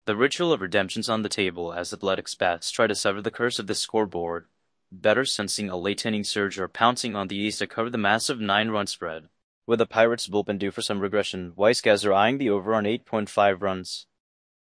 The ritual of redemption's on the table as Athletics bats try to sever the curse of the scoreboard. Batters sensing a late inning surge are pouncing on the A's to cover the massive 9-run spread. With the Pirates bullpen due for some regression, Wise guys are eyeing the over on 8.5 runs.